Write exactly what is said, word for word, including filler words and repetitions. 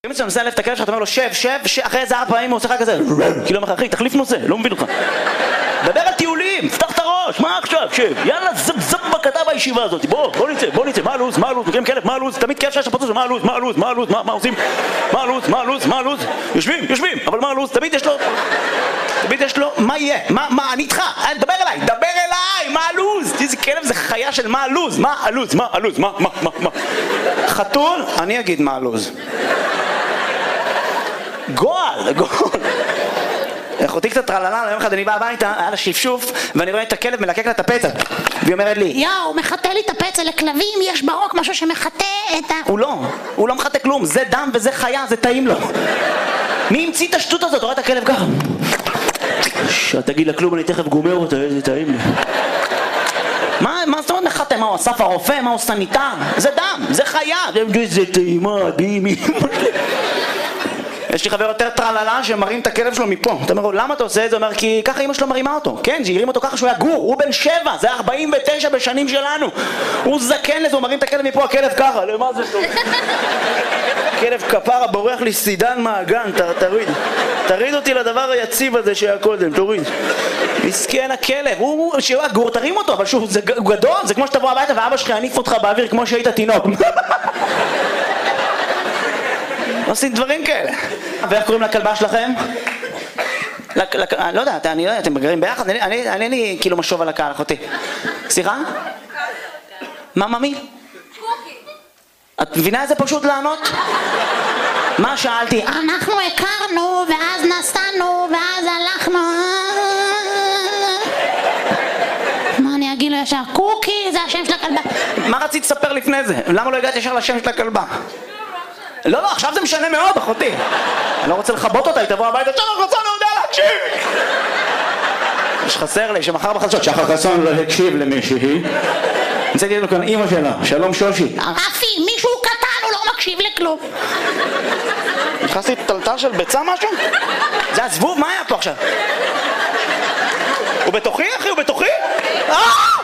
אם אתה מנסה להלף את הכלב שלך, אתה אומר לו שב, שב, אחרי איזה ארבע פעמים הוא עושה לך כזה כאילו אומר לך, אחי, תחליף נושא, לא מבין אותך. דבר על טיולים, פתח את הראש, מה עכשיו, שב, יאללה, זב זב בקטע בישיבה הזאת, בוא, בוא נצא, בוא נצא, מה הלו"ז, מה הלו"ז, מכירים כלב, מה הלו"ז, תמיד כלב שיש לפוצץ, מה הלו"ז, מה הלו"ז, מה הלו"ז, מה עושים, מה הלו"ז, מה הלו"ז, מה הלו"ז, יושבים, יושבים, אבל מה הלו"ז, תמיד יש לו, תמיד יש לו, מה יהיה, מה, מה, אני איתך, דבר אליי, דבר אליי, מה הלו"ז, איזה כלב זה חיה של מה הלו"ז, מה הלו"ז, מה הלו"ז, מה, מה, מה, מה, חתול, אני אגיד מה הלו"ז. גועל, גועל. אחותי קצת טרללה, יום אחד אני בא הביתה, היה לה שפשוף, ואני רואה את הכלב מלקק לה את הפצע. והיא אומרת לי, יאו, הוא מחטא לי את הפצע, לכלבים יש ברוק משהו שמחטא את ה... הוא לא, הוא לא מחטא כלום, זה דם וזה חיה, זה טעים לו. מי המציא את השטות הזאת? רואה את הכלב ככה. שאתה תגיד לה כלום, אני תכף גומר אותה, איזה טעים לי. מה, מה זאת אומרת מחטא? מה הוא אסף הרופא? מה הוא סניטר? זה דם, זה חיה. זה טעימה, דימי. יש לי חבר יותר טרללה שמרים את הכלב שלו מפה. אתה אומר לו, למה אתה עושה את זה? הוא אומר, כי ככה אמא שלו מרימה אותו. כן, שהרים אותו ככה שהוא היה גור, הוא בן שבע, זה ארבעים ותשע בשנים שלנו. הוא זקן לזה, הוא מרים את הכלב מפה, הכלב ככה, למה זה טוב? כלב כפרה בורח לי סידן מהגן, תריד. תריד אותי לדבר היציב הזה שהיה קודם, תוריד. מסכן הכלב, הוא שהוא היה גור, תרים אותו, אבל שוב, הוא גדול, זה כמו שתבוא הביתה ואבא שלך יניף אותך באוויר כמו שהיית תינוק. עושים דברים כאלה. ואיך קוראים לכלבה שלכם? לא יודע, אני לא יודע, אתם מגרים ביחד? אני לי כאילו משוב על הקהל, אחותי. סליחה? מה, ממי? קוקי. את מבינה איזה פשוט לענות? מה שאלתי? אנחנו הכרנו, ואז נסענו, ואז הלכנו... מה אני אגיד לו ישר? קוקי, זה השם של הכלבה. מה רצית לספר לפני זה? למה לא הגעת ישר לשם של הכלבה? לא, לא, עכשיו זה משנה מאוד, אחותי. אני לא רוצה לחבות אותה, היא תבוא הביתה, שחר חסון לא יודע להקשיב! יש חסר לי, שמחר בחדשות, שחר חסון לא הקשיב למישהי. נצאתי לנו כאן אמא שלה, שלום שושי. רפי, מישהו קטן, הוא לא מקשיב לכלום. נכנסתי טלטל של ביצה משהו? זה הזבוב, מה היה פה עכשיו? הוא בתוכי, אחי? הוא בתוכי? אה!